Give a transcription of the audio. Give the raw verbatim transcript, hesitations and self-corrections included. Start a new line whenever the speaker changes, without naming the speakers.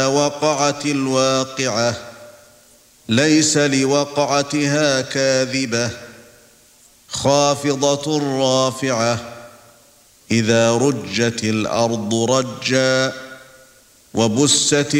وقعت الواقعة ليس لوقعتها كاذبة خافضة رافعة إذا رجت الأرض رجا وبست